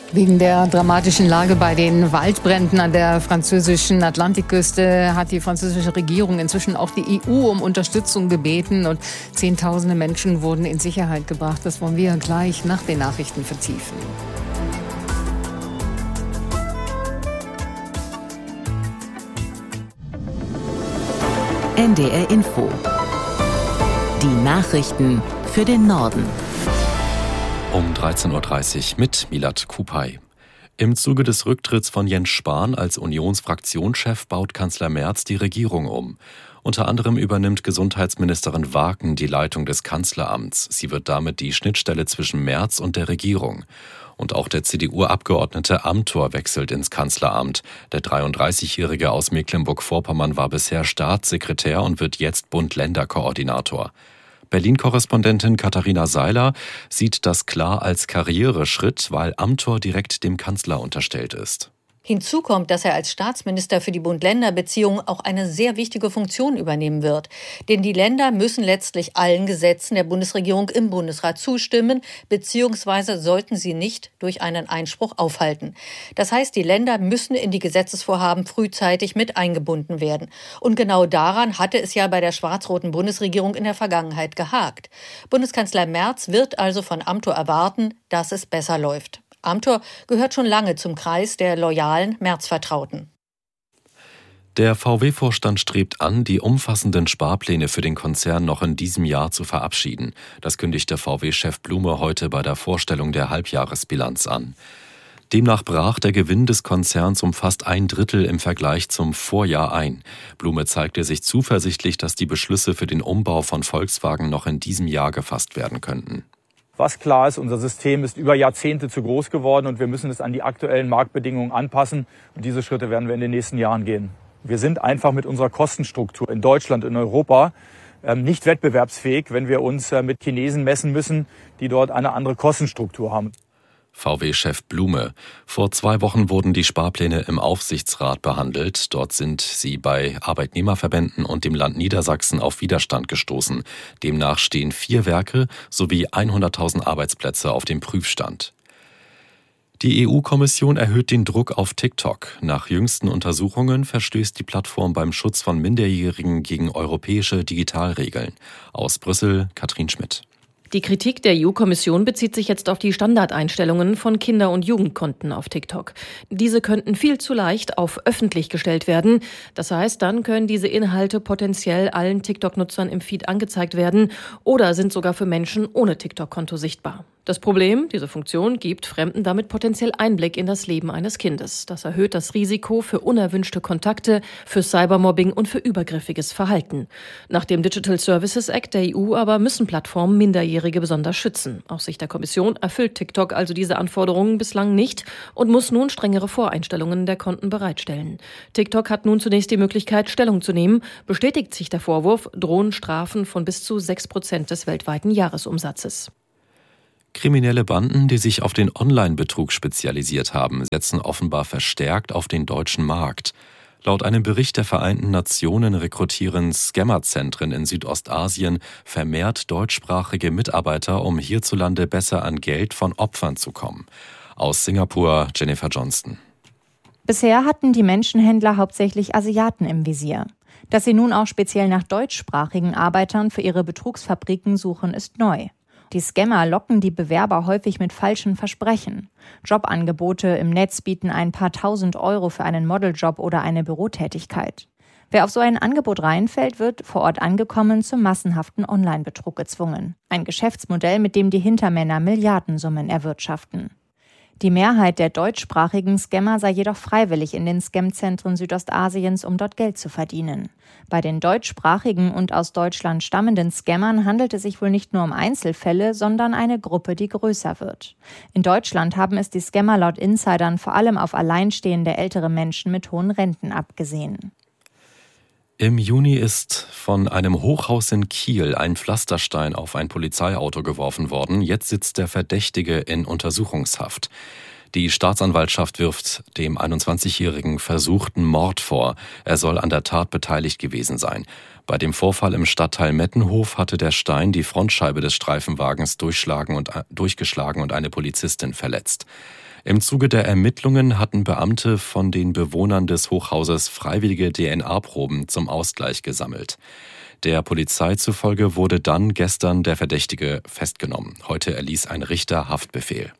Wegen der dramatischen Lage bei den Waldbränden an der französischen Atlantikküste hat die französische Regierung inzwischen auch die EU um Unterstützung gebeten und Zehntausende Menschen wurden in Sicherheit gebracht. Das wollen wir gleich nach den Nachrichten vertiefen. NDR Info. Die Nachrichten für den Norden. Um 13.30 Uhr mit Milad Kupay. Im Zuge des Rücktritts von Jens Spahn als Unionsfraktionschef baut Kanzler Merz die Regierung um. Unter anderem übernimmt Gesundheitsministerin Waken die Leitung des Kanzleramts. Sie wird damit die Schnittstelle zwischen Merz und der Regierung. Und auch der CDU-Abgeordnete Amthor wechselt ins Kanzleramt. Der 33-Jährige aus Mecklenburg-Vorpommern war bisher Staatssekretär und wird jetzt Bund-Länder-Koordinator. Berlin-Korrespondentin Katharina Seiler sieht das klar als Karriereschritt, weil Amthor direkt dem Kanzler unterstellt ist. Hinzu kommt, dass er als Staatsminister für die Bund-Länder-Beziehungen auch eine sehr wichtige Funktion übernehmen wird. Denn die Länder müssen letztlich allen Gesetzen der Bundesregierung im Bundesrat zustimmen, beziehungsweise sollten sie nicht durch einen Einspruch aufhalten. Das heißt, die Länder müssen in die Gesetzesvorhaben frühzeitig mit eingebunden werden. Und genau daran hatte es ja bei der schwarz-roten Bundesregierung in der Vergangenheit gehakt. Bundeskanzler Merz wird also von Amthor erwarten, dass es besser läuft. Amthor gehört schon lange zum Kreis der loyalen Merz-Vertrauten. Der VW-Vorstand strebt an, die umfassenden Sparpläne für den Konzern noch in diesem Jahr zu verabschieden. Das kündigte VW-Chef Blume heute bei der Vorstellung der Halbjahresbilanz an. Demnach brach der Gewinn des Konzerns um fast 1/3 im Vergleich zum Vorjahr ein. Blume zeigte sich zuversichtlich, dass die Beschlüsse für den Umbau von Volkswagen noch in diesem Jahr gefasst werden könnten. Was klar ist, unser System ist über Jahrzehnte zu groß geworden und wir müssen es an die aktuellen Marktbedingungen anpassen. Und diese Schritte werden wir in den nächsten Jahren gehen. Wir sind einfach mit unserer Kostenstruktur in Deutschland, in Europa nicht wettbewerbsfähig, wenn wir uns mit Chinesen messen müssen, die dort eine andere Kostenstruktur haben. VW-Chef Blume. Vor 2 Wochen wurden die Sparpläne im Aufsichtsrat behandelt. Dort sind sie bei Arbeitnehmerverbänden und dem Land Niedersachsen auf Widerstand gestoßen. Demnach stehen 4 Werke sowie 100.000 Arbeitsplätze auf dem Prüfstand. Die EU-Kommission erhöht den Druck auf TikTok. Nach jüngsten Untersuchungen verstößt die Plattform beim Schutz von Minderjährigen gegen europäische Digitalregeln. Aus Brüssel, Katrin Schmidt. Die Kritik der EU-Kommission bezieht sich jetzt auf die Standardeinstellungen von Kinder- und Jugendkonten auf TikTok. Diese könnten viel zu leicht auf öffentlich gestellt werden. Das heißt, dann können diese Inhalte potenziell allen TikTok-Nutzern im Feed angezeigt werden oder sind sogar für Menschen ohne TikTok-Konto sichtbar. Das Problem, diese Funktion gibt Fremden damit potenziell Einblick in das Leben eines Kindes. Das erhöht das Risiko für unerwünschte Kontakte, für Cybermobbing und für übergriffiges Verhalten. Nach dem Digital Services Act der EU aber müssen Plattformen Minderjährige besonders schützen. Aus Sicht der Kommission erfüllt TikTok also diese Anforderungen bislang nicht und muss nun strengere Voreinstellungen der Konten bereitstellen. TikTok hat nun zunächst die Möglichkeit, Stellung zu nehmen. Bestätigt sich der Vorwurf, drohen Strafen von bis zu 6% des weltweiten Jahresumsatzes. Kriminelle Banden, die sich auf den Online-Betrug spezialisiert haben, setzen offenbar verstärkt auf den deutschen Markt. Laut einem Bericht der Vereinten Nationen rekrutieren Scammerzentren in Südostasien vermehrt deutschsprachige Mitarbeiter, um hierzulande besser an Geld von Opfern zu kommen. Aus Singapur, Jennifer Johnston. Bisher hatten die Menschenhändler hauptsächlich Asiaten im Visier. Dass sie nun auch speziell nach deutschsprachigen Arbeitern für ihre Betrugsfabriken suchen, ist neu. Die Scammer locken die Bewerber häufig mit falschen Versprechen. Jobangebote im Netz bieten ein paar tausend Euro für einen Modeljob oder eine Bürotätigkeit. Wer auf so ein Angebot reinfällt, wird vor Ort angekommen zum massenhaften Online-Betrug gezwungen. Ein Geschäftsmodell, mit dem die Hintermänner Milliardensummen erwirtschaften. Die Mehrheit der deutschsprachigen Scammer sei jedoch freiwillig in den Scamzentren Südostasiens, um dort Geld zu verdienen. Bei den deutschsprachigen und aus Deutschland stammenden Scammern handelt es sich wohl nicht nur um Einzelfälle, sondern eine Gruppe, die größer wird. In Deutschland haben es die Scammer laut Insidern vor allem auf alleinstehende ältere Menschen mit hohen Renten abgesehen. Im Juni ist von einem Hochhaus in Kiel ein Pflasterstein auf ein Polizeiauto geworfen worden. Jetzt sitzt der Verdächtige in Untersuchungshaft. Die Staatsanwaltschaft wirft dem 21-Jährigen versuchten Mord vor. Er soll an der Tat beteiligt gewesen sein. Bei dem Vorfall im Stadtteil Mettenhof hatte der Stein die Frontscheibe des Streifenwagens durchgeschlagen und eine Polizistin verletzt. Im Zuge der Ermittlungen hatten Beamte von den Bewohnern des Hochhauses freiwillige DNA-Proben zum Ausgleich gesammelt. Der Polizei zufolge wurde dann gestern der Verdächtige festgenommen. Heute erließ ein Richter Haftbefehl.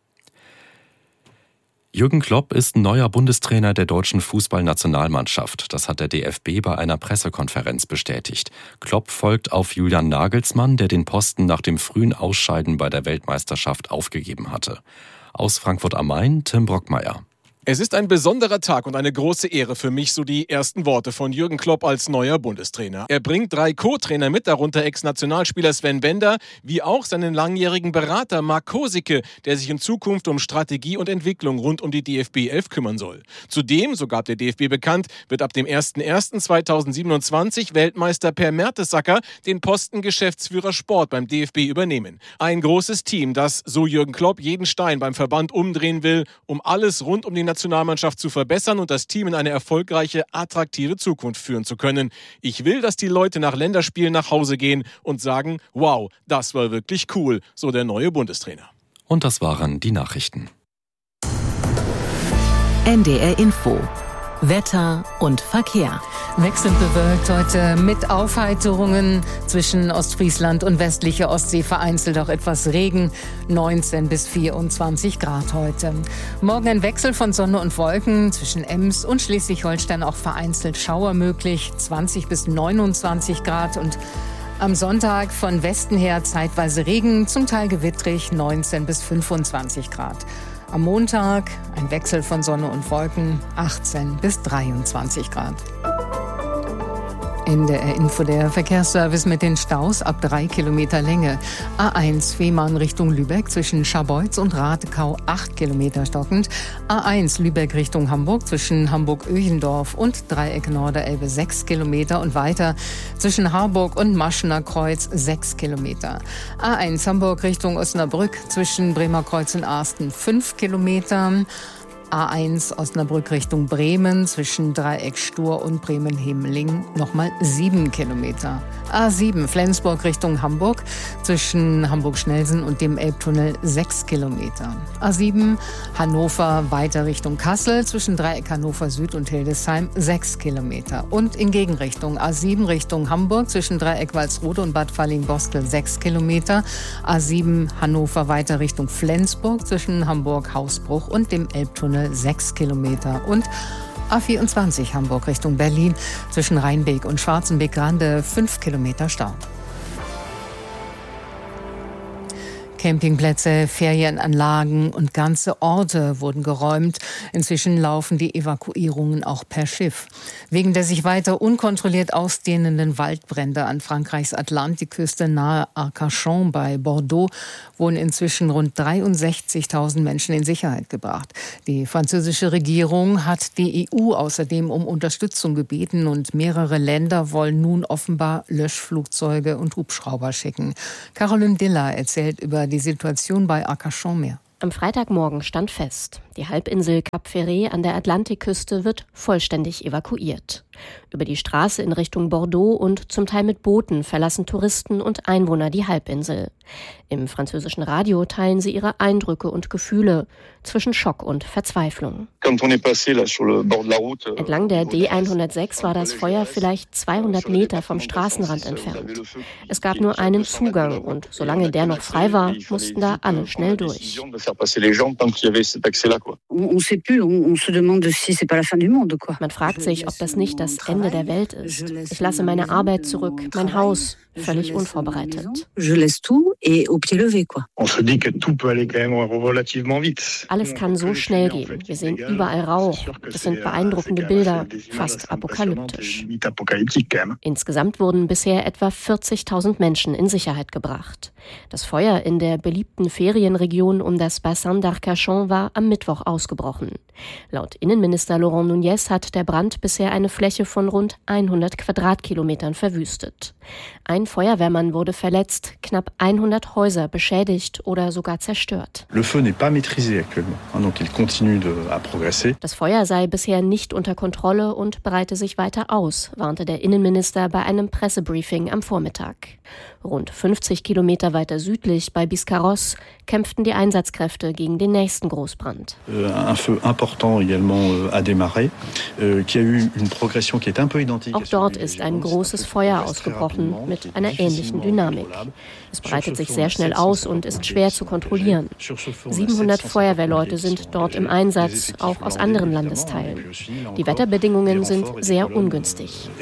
Jürgen Klopp ist neuer Bundestrainer der deutschen Fußballnationalmannschaft. Das hat der DFB bei einer Pressekonferenz bestätigt. Klopp folgt auf Julian Nagelsmann, der den Posten nach dem frühen Ausscheiden bei der Weltmeisterschaft aufgegeben hatte. Aus Frankfurt am Main, Tim Brockmeier. Es ist ein besonderer Tag und eine große Ehre für mich, so die ersten Worte von Jürgen Klopp als neuer Bundestrainer. Er bringt 3 Co-Trainer mit, darunter Ex-Nationalspieler Sven Bender, wie auch seinen langjährigen Berater Marc Kosicke, der sich in Zukunft um Strategie und Entwicklung rund um die DFB 11 kümmern soll. Zudem, so gab der DFB bekannt, wird ab dem 01.01.2027 Weltmeister Per Mertesacker den Posten Geschäftsführer Sport beim DFB übernehmen. Ein großes Team, das, so Jürgen Klopp, jeden Stein beim Verband umdrehen will, um alles rund um die Nationalmannschaft zu verbessern und das Team in eine erfolgreiche, attraktive Zukunft führen zu können. Ich will, dass die Leute nach Länderspielen nach Hause gehen und sagen, wow, das war wirklich cool, so der neue Bundestrainer. Und das waren die Nachrichten. NDR Info. Wetter und Verkehr. Wechselnd bewölkt heute mit Aufheiterungen zwischen Ostfriesland und westlicher Ostsee, vereinzelt auch etwas Regen, 19 bis 24 Grad heute. Morgen ein Wechsel von Sonne und Wolken, zwischen Ems und Schleswig-Holstein auch vereinzelt Schauer möglich, 20 bis 29 Grad und am Sonntag von Westen her zeitweise Regen, zum Teil gewittrig, 19 bis 25 Grad. Am Montag ein Wechsel von Sonne und Wolken, 18 bis 23 Grad. NDR Info, der Verkehrsservice mit den Staus ab 3 Kilometer Länge. A1 Fehmarn Richtung Lübeck zwischen Scharbeutz und Ratekau 8 Kilometer stockend. A1 Lübeck Richtung Hamburg zwischen Hamburg-Öchendorf und Dreieck Norderelbe 6 Kilometer und weiter zwischen Harburg und Maschener Kreuz 6 Kilometer. A1 Hamburg Richtung Osnabrück zwischen Bremerkreuz und Arsten 5 Kilometer. A1 Osnabrück Richtung Bremen zwischen Dreieck Stur und Bremen-Hemeling nochmal 7 Kilometer. A7 Flensburg Richtung Hamburg zwischen Hamburg-Schnelsen und dem Elbtunnel 6 Kilometer. A7 Hannover weiter Richtung Kassel zwischen Dreieck Hannover Süd und Hildesheim 6 Kilometer. Und in Gegenrichtung A7 Richtung Hamburg zwischen Dreieck Walsrode und Bad Falling-Bostel 6 Kilometer. A7 Hannover weiter Richtung Flensburg zwischen Hamburg-Hausbruch und dem Elbtunnel 6 Kilometer und A24 Hamburg Richtung Berlin zwischen Rheinbeek und Schwarzenbeek-Grande 5 Kilometer Stau. Campingplätze, Ferienanlagen und ganze Orte wurden geräumt. Inzwischen laufen die Evakuierungen auch per Schiff. Wegen der sich weiter unkontrolliert ausdehnenden Waldbrände an Frankreichs Atlantikküste nahe Arcachon bei Bordeaux wurden inzwischen rund 63.000 Menschen in Sicherheit gebracht. Die französische Regierung hat die EU außerdem um Unterstützung gebeten und mehrere Länder wollen nun offenbar Löschflugzeuge und Hubschrauber schicken. Caroline Diller erzählt über die Situation bei Arcachon mehr. Am Freitagmorgen stand fest, die Halbinsel Cap Ferret an der Atlantikküste wird vollständig evakuiert. Über die Straße in Richtung Bordeaux und zum Teil mit Booten verlassen Touristen und Einwohner die Halbinsel. Im französischen Radio teilen sie ihre Eindrücke und Gefühle zwischen Schock und Verzweiflung. Entlang der D106 war das Feuer vielleicht 200 Meter vom Straßenrand entfernt. Es gab nur einen Zugang und solange der noch frei war, mussten da alle schnell durch. Man fragt sich, ob das nicht das Ende der Welt ist. Ich lasse meine Arbeit zurück, mein Haus, völlig unvorbereitet. Alles kann so schnell gehen. Wir sehen überall Rauch. Das sind beeindruckende Bilder, fast apokalyptisch. Insgesamt wurden bisher etwa 40.000 Menschen in Sicherheit gebracht. Das Feuer in der beliebten Ferienregion um das Bassin d'Arcachon war am Mittwoch ausgebrochen. Laut Innenminister Laurent Nunez hat der Brand bisher eine Fläche von rund 100 Quadratkilometern verwüstet. Ein Feuerwehrmann wurde verletzt, knapp 100 Häuser beschädigt oder sogar zerstört. Das Feuer sei bisher nicht unter Kontrolle und breite sich weiter aus, warnte der Innenminister bei einem Pressebriefing am Vormittag. Rund 50 Kilometer weiter südlich bei Biscarrosse kämpften die Einsatzkräfte gegen den nächsten Großbrand. Auch dort ist ein großes Feuer ausgebrochen mit einer ähnlichen Dynamik. Es breitet sich sehr schnell aus und ist schwer zu kontrollieren. 700 Feuerwehrleute sind dort im Einsatz, auch aus anderen Landesteilen. Die Wetterbedingungen sind sehr ungünstig.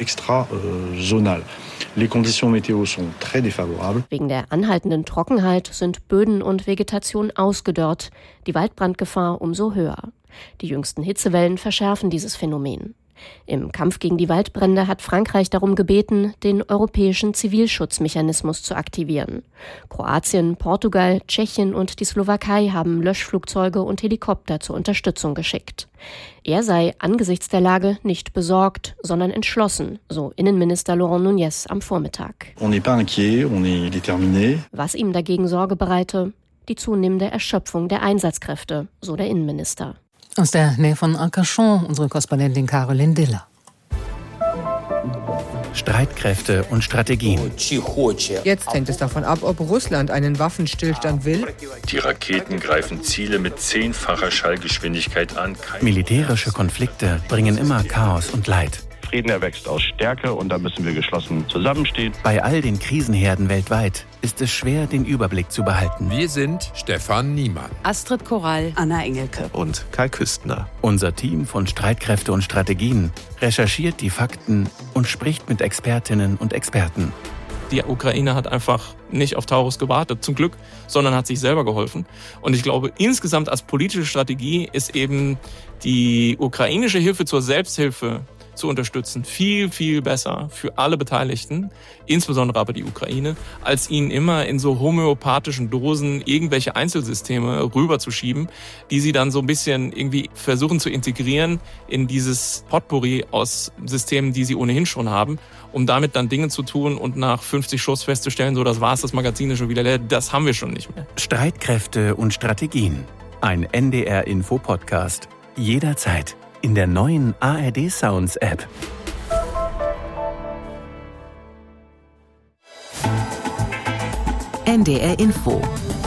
Wegen der anhaltenden Trockenheit sind Böden und Vegetation ausgedörrt, die Waldbrandgefahr umso höher. Die jüngsten Hitzewellen verschärfen dieses Phänomen. Im Kampf gegen die Waldbrände hat Frankreich darum gebeten, den europäischen Zivilschutzmechanismus zu aktivieren. Kroatien, Portugal, Tschechien und die Slowakei haben Löschflugzeuge und Helikopter zur Unterstützung geschickt. Er sei angesichts der Lage nicht besorgt, sondern entschlossen, so Innenminister Laurent Nunez am Vormittag. Was ihm dagegen Sorge bereite? Die zunehmende Erschöpfung der Einsatzkräfte, so der Innenminister. Aus der Nähe von Arcachon, unsere Korrespondentin Caroline Diller. Streitkräfte und Strategien. Jetzt hängt es davon ab, ob Russland einen Waffenstillstand will. Die Raketen greifen Ziele mit 10-facher Schallgeschwindigkeit an. Militärische Konflikte bringen immer Chaos und Leid. Frieden erwächst aus Stärke und da müssen wir geschlossen zusammenstehen. Bei all den Krisenherden weltweit ist es schwer, den Überblick zu behalten. Wir sind Stefan Niemann, Astrid Korall, Anna Engelke und Kai Küstner. Unser Team von Streitkräfte und Strategien recherchiert die Fakten und spricht mit Expertinnen und Experten. Die Ukraine hat einfach nicht auf Taurus gewartet, zum Glück, sondern hat sich selber geholfen. Und ich glaube, insgesamt als politische Strategie ist eben die ukrainische Hilfe zur Selbsthilfe zu unterstützen, viel, viel besser für alle Beteiligten, insbesondere aber die Ukraine, als ihnen immer in so homöopathischen Dosen irgendwelche Einzelsysteme rüberzuschieben, die sie dann so ein bisschen irgendwie versuchen zu integrieren in dieses Potpourri aus Systemen, die sie ohnehin schon haben, um damit dann Dinge zu tun und nach 50 Schuss festzustellen, so das war's, das Magazin ist schon wieder leer, das haben wir schon nicht mehr. Streitkräfte und Strategien. Ein NDR-Info-Podcast. Jederzeit. In der neuen ARD Sounds App. NDR Info.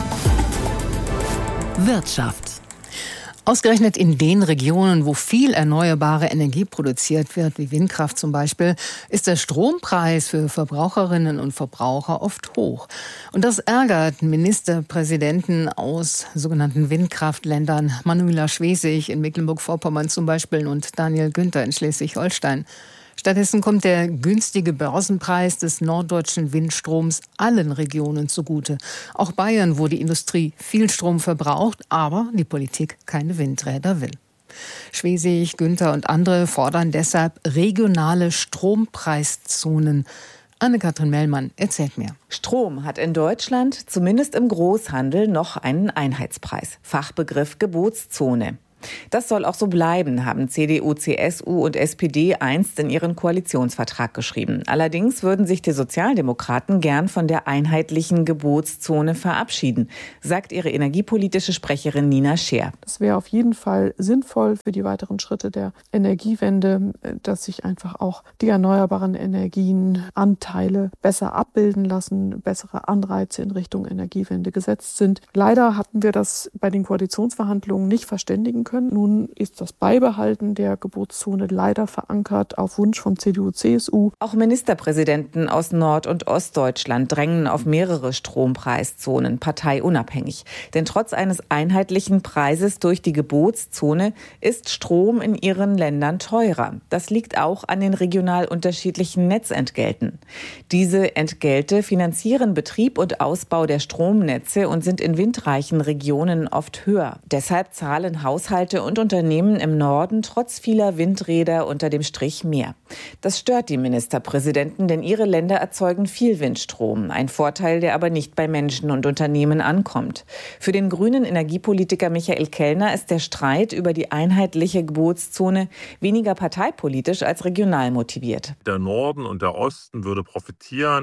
Wirtschaft. Ausgerechnet in den Regionen, wo viel erneuerbare Energie produziert wird, wie Windkraft zum Beispiel, ist der Strompreis für Verbraucherinnen und Verbraucher oft hoch. Und das ärgert Ministerpräsidenten aus sogenannten Windkraftländern, Manuela Schwesig in Mecklenburg-Vorpommern zum Beispiel und Daniel Günther in Schleswig-Holstein. Stattdessen kommt der günstige Börsenpreis des norddeutschen Windstroms allen Regionen zugute. Auch Bayern, wo die Industrie viel Strom verbraucht, aber die Politik keine Windräder will. Schwesig, Günther und andere fordern deshalb regionale Strompreiszonen. Anne-Kathrin Mellmann erzählt mehr. Strom hat in Deutschland, zumindest im Großhandel, noch einen Einheitspreis. Fachbegriff Gebotszone. Das soll auch so bleiben, haben CDU, CSU und SPD einst in ihren Koalitionsvertrag geschrieben. Allerdings würden sich die Sozialdemokraten gern von der einheitlichen Gebotszone verabschieden, sagt ihre energiepolitische Sprecherin Nina Scheer. Es wäre auf jeden Fall sinnvoll für die weiteren Schritte der Energiewende, dass sich einfach auch die erneuerbaren Energienanteile besser abbilden lassen, bessere Anreize in Richtung Energiewende gesetzt sind. Leider hatten wir das bei den Koalitionsverhandlungen nicht verständigen können. Nun ist das Beibehalten der Gebotszone leider verankert auf Wunsch von CDU, CSU. Auch Ministerpräsidenten aus Nord- und Ostdeutschland drängen auf mehrere Strompreiszonen, parteiunabhängig. Denn trotz eines einheitlichen Preises durch die Gebotszone ist Strom in ihren Ländern teurer. Das liegt auch an den regional unterschiedlichen Netzentgelten. Diese Entgelte finanzieren Betrieb und Ausbau der Stromnetze und sind in windreichen Regionen oft höher. Deshalb zahlen Haushalte und Unternehmen im Norden trotz vieler Windräder unter dem Strich mehr. Das stört die Ministerpräsidenten, denn ihre Länder erzeugen viel Windstrom. Ein Vorteil, der aber nicht bei Menschen und Unternehmen ankommt. Für den grünen Energiepolitiker Michael Kellner ist der Streit über die einheitliche Gebotszone weniger parteipolitisch als regional motiviert. Der Norden und der Osten würde profitieren,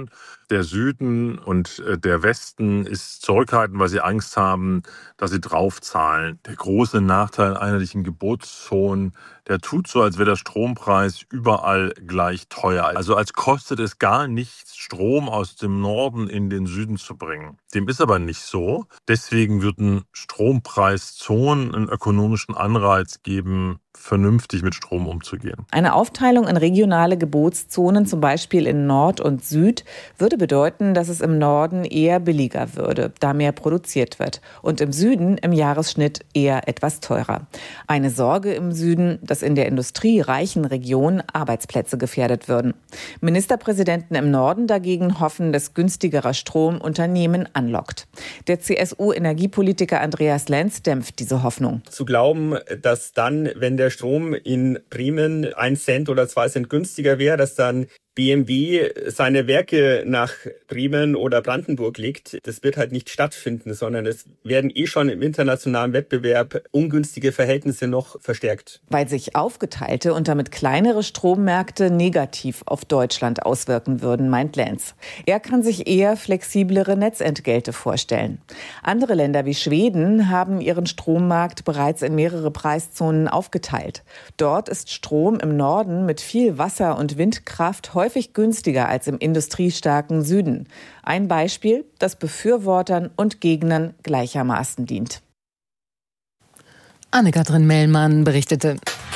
der Süden und der Westen ist zurückhaltend, weil sie Angst haben, dass sie draufzahlen. Der große Nachteil einheitlichen Gebotszonen, der tut so, als wäre der Strompreis überall gleich teuer. Also als kostet es gar nichts, Strom aus dem Norden in den Süden zu bringen. Dem ist aber nicht so. Deswegen würden Strompreiszonen einen ökonomischen Anreiz geben, vernünftig mit Strom umzugehen. Eine Aufteilung in regionale Gebotszonen, zum Beispiel in Nord und Süd, würde bedeuten, dass es im Norden eher billiger würde, da mehr produziert wird. Und im Süden im Jahresschnitt eher etwas teurer. Eine Sorge im Süden, dass in der industriereichen Region Arbeitsplätze gefährdet würden. Ministerpräsidenten im Norden dagegen hoffen, dass günstigerer Strom Unternehmen anlockt. Der CSU-Energiepolitiker Andreas Lenz dämpft diese Hoffnung. Zu glauben, dass dann, wenn der Strom in Bremen 1 Cent oder 2 Cent günstiger wäre, dass dann BMW seine Werke nach Bremen oder Brandenburg legt, das wird halt nicht stattfinden, sondern es werden schon im internationalen Wettbewerb ungünstige Verhältnisse noch verstärkt. Weil sich aufgeteilte und damit kleinere Strommärkte negativ auf Deutschland auswirken würden, meint Lenz. Er kann sich eher flexiblere Netzentgelte vorstellen. Andere Länder wie Schweden haben ihren Strommarkt bereits in mehrere Preiszonen aufgeteilt. Dort ist Strom im Norden mit viel Wasser- und Windkraft häufig günstiger als im industriestarken Süden. Ein Beispiel, das Befürwortern und Gegnern gleichermaßen dient. Anne-Kathrin Mellmann berichtete.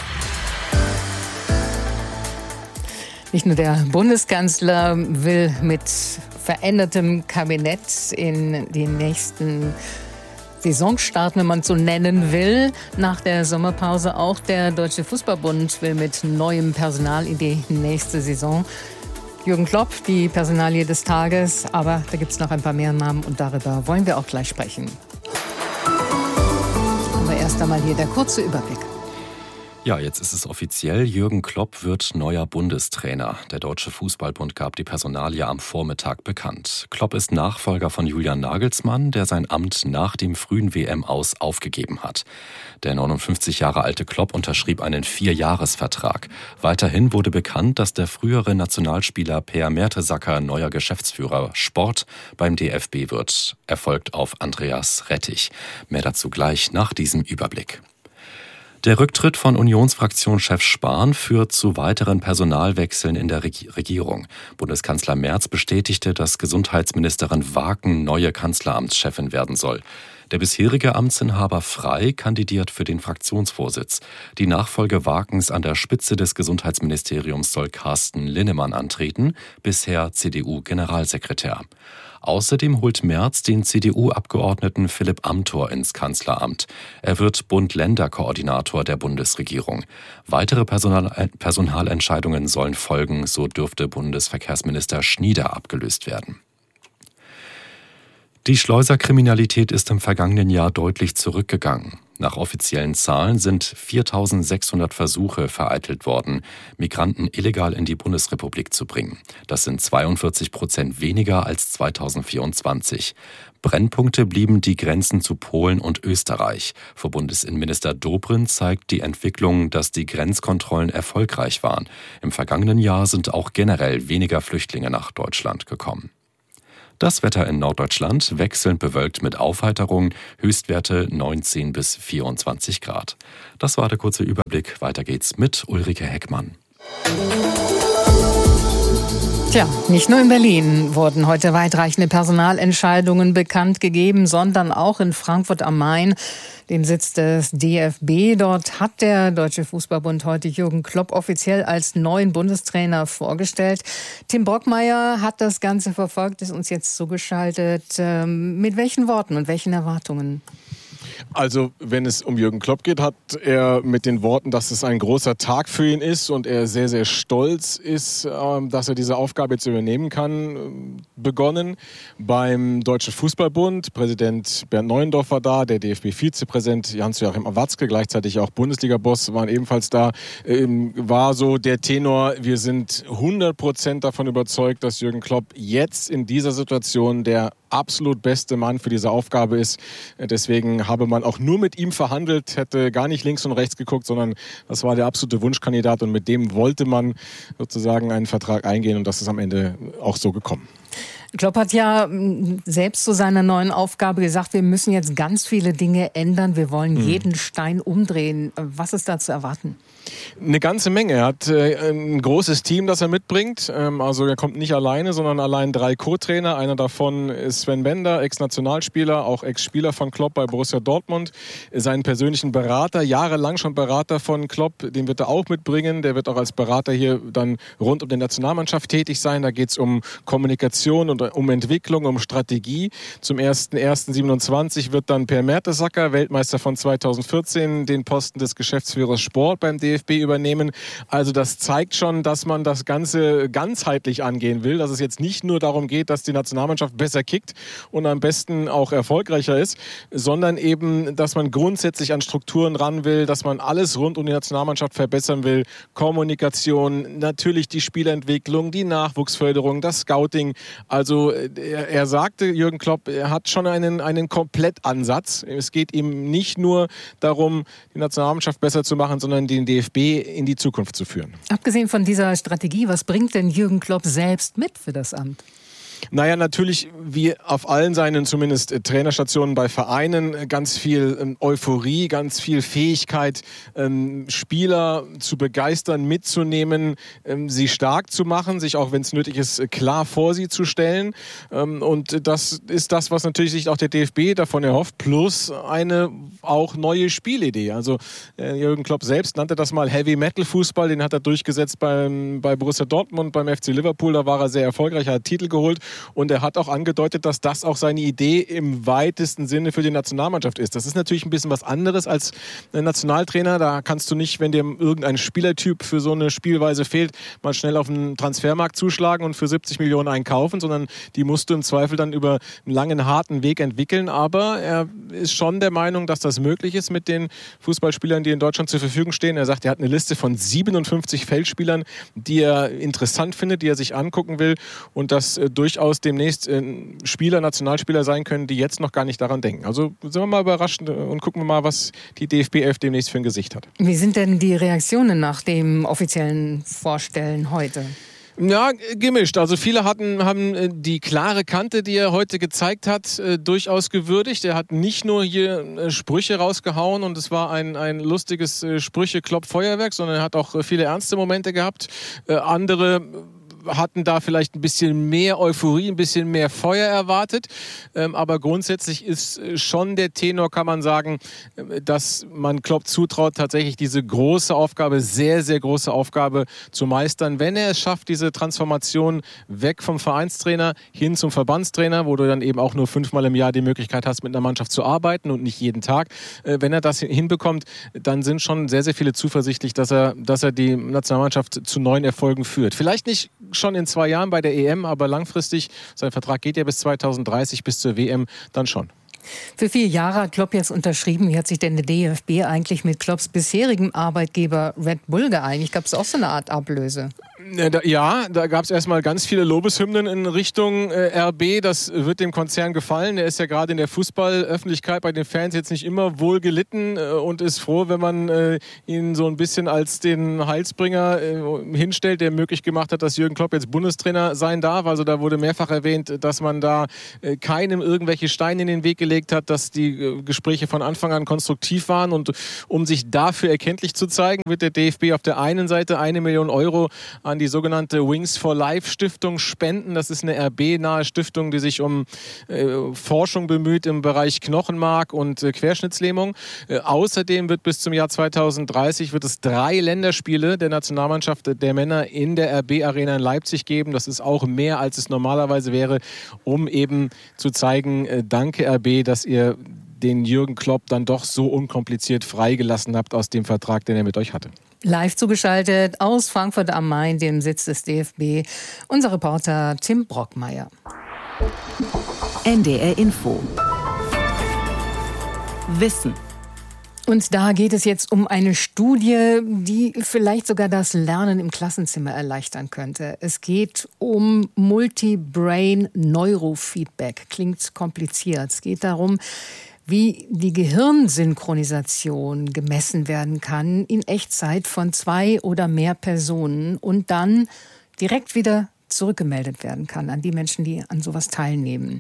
Nicht nur der Bundeskanzler will mit verändertem Kabinett in den nächsten Saisonstart, wenn man es so nennen will. Nach der Sommerpause auch der Deutsche Fußballbund will mit neuem Personal in die nächste Saison. Jürgen Klopp, die Personalie des Tages, aber da gibt es noch ein paar mehr Namen und darüber wollen wir auch gleich sprechen. Aber erst einmal hier der kurze Überblick. Ja, jetzt ist es offiziell. Jürgen Klopp wird neuer Bundestrainer. Der Deutsche Fußballbund gab die Personalie am Vormittag bekannt. Klopp ist Nachfolger von Julian Nagelsmann, der sein Amt nach dem frühen WM-Aus aufgegeben hat. Der 59 Jahre alte Klopp unterschrieb einen 4-Jahres-Vertrag. Weiterhin wurde bekannt, dass der frühere Nationalspieler Per Mertesacker neuer Geschäftsführer Sport beim DFB wird. Er folgt auf Andreas Rettich. Mehr dazu gleich nach diesem Überblick. Der Rücktritt von Unionsfraktionschef Spahn führt zu weiteren Personalwechseln in der Regierung. Bundeskanzler Merz bestätigte, dass Gesundheitsministerin Waken neue Kanzleramtschefin werden soll. Der bisherige Amtsinhaber Frey kandidiert für den Fraktionsvorsitz. Die Nachfolge Wakens an der Spitze des Gesundheitsministeriums soll Carsten Linnemann antreten, bisher CDU-Generalsekretär. Außerdem holt Merz den CDU-Abgeordneten Philipp Amthor ins Kanzleramt. Er wird Bund-Länder-Koordinator der Bundesregierung. Weitere Personalentscheidungen sollen folgen, so dürfte Bundesverkehrsminister Schnieder abgelöst werden. Die Schleuserkriminalität ist im vergangenen Jahr deutlich zurückgegangen. Nach offiziellen Zahlen sind 4.600 Versuche vereitelt worden, Migranten illegal in die Bundesrepublik zu bringen. Das sind 42% weniger als 2024. Brennpunkte blieben die Grenzen zu Polen und Österreich. Für Bundesinnenminister Dobrindt zeigt die Entwicklung, dass die Grenzkontrollen erfolgreich waren. Im vergangenen Jahr sind auch generell weniger Flüchtlinge nach Deutschland gekommen. Das Wetter in Norddeutschland wechselnd bewölkt mit Aufheiterung, Höchstwerte 19 bis 24 Grad. Das war der kurze Überblick. Weiter geht's mit Ulrike Heckmann. Tja, nicht nur in Berlin wurden heute weitreichende Personalentscheidungen bekannt gegeben, sondern auch in Frankfurt am Main, dem Sitz des DFB. Dort hat der Deutsche Fußballbund heute Jürgen Klopp offiziell als neuen Bundestrainer vorgestellt. Tim Brockmeier hat das Ganze verfolgt, ist uns jetzt zugeschaltet. Mit welchen Worten und welchen Erwartungen? Also, wenn es um Jürgen Klopp geht, hat er mit den Worten, dass es ein großer Tag für ihn ist und er sehr, sehr stolz ist, dass er diese Aufgabe jetzt übernehmen kann, begonnen. Beim Deutschen Fußballbund, Präsident Bernd Neuendorf war da, der DFB-Vizepräsident Hans-Joachim Watzke, gleichzeitig auch Bundesliga-Boss, waren ebenfalls da. War so der Tenor, wir sind 100% davon überzeugt, dass Jürgen Klopp jetzt in dieser Situation der absolut beste Mann für diese Aufgabe ist. Deswegen habe man auch nur mit ihm verhandelt, hätte gar nicht links und rechts geguckt, sondern das war der absolute Wunschkandidat und mit dem wollte man sozusagen einen Vertrag eingehen und das ist am Ende auch so gekommen. Klopp hat ja selbst zu seiner neuen Aufgabe gesagt, wir müssen jetzt ganz viele Dinge ändern. Wir wollen jeden Stein umdrehen. Was ist da zu erwarten? Eine ganze Menge. Er hat ein großes Team, das er mitbringt. Also er kommt nicht alleine, sondern allein 3 Co-Trainer. Einer davon ist Sven Bender, Ex-Nationalspieler, auch Ex-Spieler von Klopp bei Borussia Dortmund. Seinen persönlichen Berater, jahrelang schon Berater von Klopp, den wird er auch mitbringen. Der wird auch als Berater hier dann rund um die Nationalmannschaft tätig sein. Da geht es um Kommunikation und um Entwicklung, um Strategie. Zum 01.01.27 wird dann Per Mertesacker, Weltmeister von 2014, den Posten des Geschäftsführers Sport beim DFB übernehmen. Also das zeigt schon, dass man das Ganze ganzheitlich angehen will, dass es jetzt nicht nur darum geht, dass die Nationalmannschaft besser kickt und am besten auch erfolgreicher ist, sondern eben, dass man grundsätzlich an Strukturen ran will, dass man alles rund um die Nationalmannschaft verbessern will. Kommunikation, natürlich die Spielentwicklung, die Nachwuchsförderung, das Scouting. Also er sagte, Jürgen Klopp, er hat schon einen Komplettansatz. Es geht ihm nicht nur darum, die Nationalmannschaft besser zu machen, sondern den DFB in die Zukunft zu führen. Abgesehen von dieser Strategie, was bringt denn Jürgen Klopp selbst mit für das Amt? Naja, natürlich wie auf allen seinen zumindest Trainerstationen bei Vereinen ganz viel Euphorie, ganz viel Fähigkeit, Spieler zu begeistern, mitzunehmen, sie stark zu machen, sich auch, wenn es nötig ist, klar vor sie zu stellen. Und das ist das, was natürlich sich auch der DFB davon erhofft, plus eine auch neue Spielidee. Also Jürgen Klopp selbst nannte das mal Heavy-Metal-Fußball, den hat er durchgesetzt bei Borussia Dortmund, beim FC Liverpool, da war er sehr erfolgreich, hat Titel geholt. Und er hat auch angedeutet, dass das auch seine Idee im weitesten Sinne für die Nationalmannschaft ist. Das ist natürlich ein bisschen was anderes als ein Nationaltrainer. Da kannst du nicht, wenn dir irgendein Spielertyp für so eine Spielweise fehlt, mal schnell auf den Transfermarkt zuschlagen und für 70 Millionen einkaufen, sondern die musst du im Zweifel dann über einen langen, harten Weg entwickeln. Aber er ist schon der Meinung, dass das möglich ist mit den Fußballspielern, die in Deutschland zur Verfügung stehen. Er sagt, er hat eine Liste von 57 Feldspielern, die er interessant findet, die er sich angucken will und das durchaus demnächst Nationalspieler sein können, die jetzt noch gar nicht daran denken. Also sind wir mal überrascht und gucken wir mal, was die DFB 11 demnächst für ein Gesicht hat. Wie sind denn die Reaktionen nach dem offiziellen Vorstellen heute? Ja, gemischt. Also viele haben die klare Kante, die er heute gezeigt hat, durchaus gewürdigt. Er hat nicht nur hier Sprüche rausgehauen und es war ein lustiges Sprüche-Klopp-Feuerwerk, sondern er hat auch viele ernste Momente gehabt. Andere hatten da vielleicht ein bisschen mehr Euphorie, ein bisschen mehr Feuer erwartet. Aber grundsätzlich ist schon der Tenor, kann man sagen, dass man Klopp zutraut, tatsächlich diese große Aufgabe, sehr, sehr große Aufgabe zu meistern. Wenn er es schafft, diese Transformation weg vom Vereinstrainer hin zum Verbandstrainer, wo du dann eben auch nur 5-mal im Jahr die Möglichkeit hast, mit einer Mannschaft zu arbeiten und nicht jeden Tag. Wenn er das hinbekommt, dann sind schon sehr, sehr viele zuversichtlich, dass er die Nationalmannschaft zu neuen Erfolgen führt. Vielleicht nicht schon in 2 Jahren bei der EM, aber langfristig, sein Vertrag geht ja bis 2030, bis zur WM, dann schon. Für 4 Jahre hat Klopp jetzt unterschrieben. Wie hat sich denn der DFB eigentlich mit Klopps bisherigem Arbeitgeber Red Bull geeinigt? Gab es auch so eine Art Ablöse? Ja, da gab es erstmal ganz viele Lobeshymnen in Richtung RB. Das wird dem Konzern gefallen. Er ist ja gerade in der Fußballöffentlichkeit bei den Fans jetzt nicht immer wohl gelitten und ist froh, wenn man ihn so ein bisschen als den Heilsbringer hinstellt, der möglich gemacht hat, dass Jürgen Klopp jetzt Bundestrainer sein darf. Also da wurde mehrfach erwähnt, dass man da keinem irgendwelche Steine in den Weg gelegt hat, dass die Gespräche von Anfang an konstruktiv waren. Und um sich dafür erkenntlich zu zeigen, wird der DFB auf der einen Seite 1 Million Euro an die sogenannte Wings for Life Stiftung spenden. Das ist eine RB-nahe Stiftung, die sich um Forschung bemüht im Bereich Knochenmark und Querschnittslähmung. Außerdem wird bis zum Jahr 2030 wird es 3 Länderspiele der Nationalmannschaft der Männer in der RB-Arena in Leipzig geben. Das ist auch mehr, als es normalerweise wäre, um eben zu zeigen, danke RB, dass ihr den Jürgen Klopp dann doch so unkompliziert freigelassen habt aus dem Vertrag, den er mit euch hatte. Live zugeschaltet aus Frankfurt am Main, dem Sitz des DFB, unser Reporter Tim Brockmeier. NDR Info. Wissen. Und da geht es jetzt um eine Studie, die vielleicht sogar das Lernen im Klassenzimmer erleichtern könnte. Es geht um Multi-Brain-Neurofeedback. Klingt kompliziert. Es geht darum, wie die Gehirnsynchronisation gemessen werden kann in Echtzeit von 2 oder mehr Personen und dann direkt wieder zurückgemeldet werden kann an die Menschen, die an sowas teilnehmen.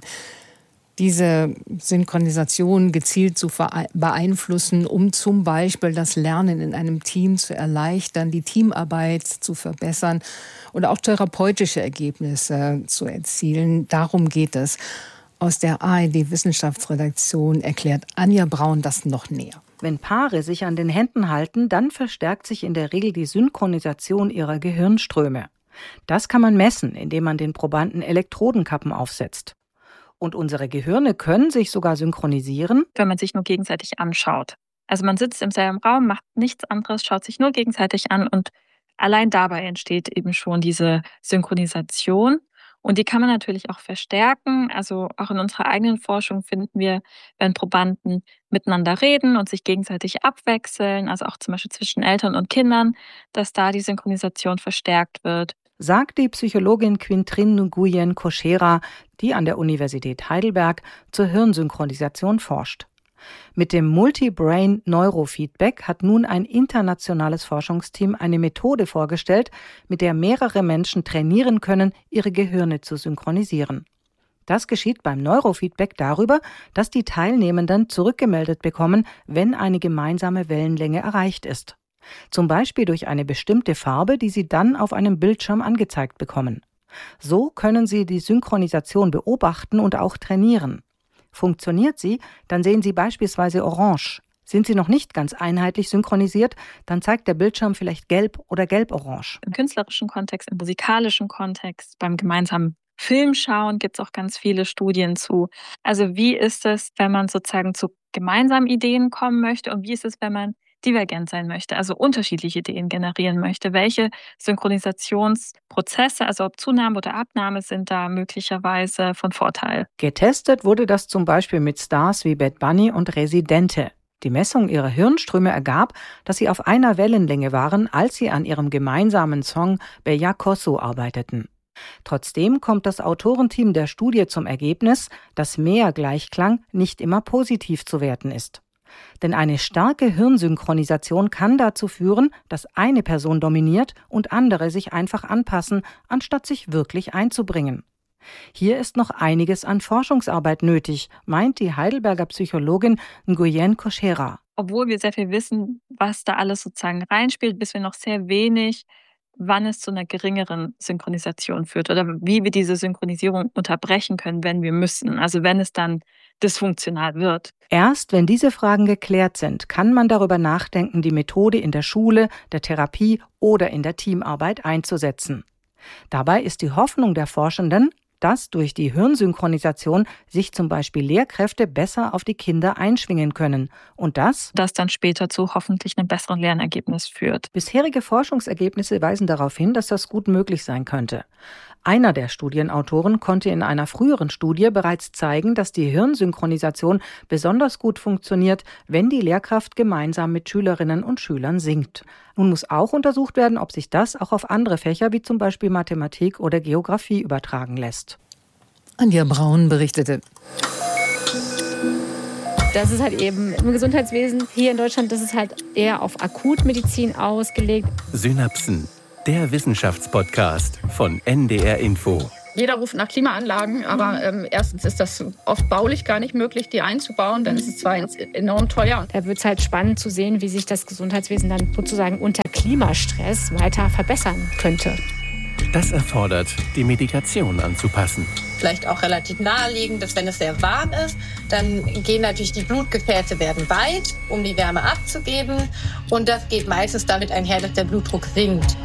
Diese Synchronisation gezielt zu beeinflussen, um zum Beispiel das Lernen in einem Team zu erleichtern, die Teamarbeit zu verbessern und auch therapeutische Ergebnisse zu erzielen. Darum geht es. Aus der ARD-Wissenschaftsredaktion erklärt Anja Braun das noch näher. Wenn Paare sich an den Händen halten, dann verstärkt sich in der Regel die Synchronisation ihrer Gehirnströme. Das kann man messen, indem man den Probanden Elektrodenkappen aufsetzt. Und unsere Gehirne können sich sogar synchronisieren, wenn man sich nur gegenseitig anschaut. Also man sitzt im selben Raum, macht nichts anderes, schaut sich nur gegenseitig an und allein dabei entsteht eben schon diese Synchronisation. Und die kann man natürlich auch verstärken. Also auch in unserer eigenen Forschung finden wir, wenn Probanden miteinander reden und sich gegenseitig abwechseln, also auch zum Beispiel zwischen Eltern und Kindern, dass da die Synchronisation verstärkt wird. Sagt die Psychologin Quintrin Nguyen Koshera, die an der Universität Heidelberg zur Hirnsynchronisation forscht. Mit dem Multi-Brain Neurofeedback hat nun ein internationales Forschungsteam eine Methode vorgestellt, mit der mehrere Menschen trainieren können, ihre Gehirne zu synchronisieren. Das geschieht beim Neurofeedback darüber, dass die Teilnehmenden zurückgemeldet bekommen, wenn eine gemeinsame Wellenlänge erreicht ist. Zum Beispiel durch eine bestimmte Farbe, die sie dann auf einem Bildschirm angezeigt bekommen. So können sie die Synchronisation beobachten und auch trainieren. Funktioniert sie, dann sehen Sie beispielsweise orange. Sind Sie noch nicht ganz einheitlich synchronisiert, dann zeigt der Bildschirm vielleicht gelb oder gelb-orange. Im künstlerischen Kontext, im musikalischen Kontext, beim gemeinsamen Film schauen gibt es auch ganz viele Studien zu. Also wie ist es, wenn man sozusagen zu gemeinsamen Ideen kommen möchte und wie ist es, wenn man divergent sein möchte, also unterschiedliche Ideen generieren möchte. Welche Synchronisationsprozesse, also ob Zunahme oder Abnahme, sind da möglicherweise von Vorteil? Getestet wurde das zum Beispiel mit Stars wie Bad Bunny und Residente. Die Messung ihrer Hirnströme ergab, dass sie auf einer Wellenlänge waren, als sie an ihrem gemeinsamen Song Bella Kosso arbeiteten. Trotzdem kommt das Autorenteam der Studie zum Ergebnis, dass mehr Gleichklang nicht immer positiv zu werten ist. Denn eine starke Hirnsynchronisation kann dazu führen, dass eine Person dominiert und andere sich einfach anpassen, anstatt sich wirklich einzubringen. Hier ist noch einiges an Forschungsarbeit nötig, meint die Heidelberger Psychologin Nguyen Koshera. Obwohl wir sehr viel wissen, was da alles sozusagen reinspielt, wissen wir noch sehr wenig, wann es zu einer geringeren Synchronisation führt oder wie wir diese Synchronisierung unterbrechen können, wenn wir müssen, also wenn es dann dysfunktional wird. Erst wenn diese Fragen geklärt sind, kann man darüber nachdenken, die Methode in der Schule, der Therapie oder in der Teamarbeit einzusetzen. Dabei ist die Hoffnung der Forschenden, dass durch die Hirnsynchronisation sich zum Beispiel Lehrkräfte besser auf die Kinder einschwingen können und das dann später zu hoffentlich einem besseren Lernergebnis führt. Bisherige Forschungsergebnisse weisen darauf hin, dass das gut möglich sein könnte. Einer der Studienautoren konnte in einer früheren Studie bereits zeigen, dass die Hirnsynchronisation besonders gut funktioniert, wenn die Lehrkraft gemeinsam mit Schülerinnen und Schülern singt. Nun muss auch untersucht werden, ob sich das auch auf andere Fächer wie zum Beispiel Mathematik oder Geografie übertragen lässt. Anja Braun berichtete. Das ist halt eben im Gesundheitswesen hier in Deutschland, das ist halt eher auf Akutmedizin ausgelegt. Synapsen, der Wissenschaftspodcast von NDR Info. Jeder ruft nach Klimaanlagen, aber erstens ist das oft baulich gar nicht möglich, die einzubauen. Dann ist es zwar enorm teuer. Da wird es halt spannend zu sehen, wie sich das Gesundheitswesen dann sozusagen unter Klimastress weiter verbessern könnte. Das erfordert, die Medikation anzupassen. Vielleicht auch relativ naheliegend, dass wenn es sehr warm ist, dann gehen natürlich die Blutgefäße werden weit, um die Wärme abzugeben. Und das geht meistens damit einher, dass der Blutdruck sinkt.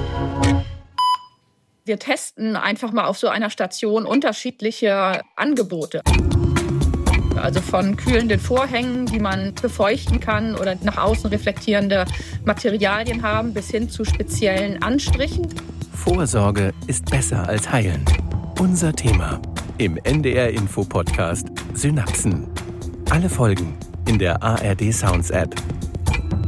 Wir testen einfach mal auf so einer Station unterschiedliche Angebote. Also von kühlenden Vorhängen, die man befeuchten kann oder nach außen reflektierende Materialien haben, bis hin zu speziellen Anstrichen. Vorsorge ist besser als heilen. Unser Thema im NDR Info Podcast Synapsen. Alle Folgen in der ARD Sounds App.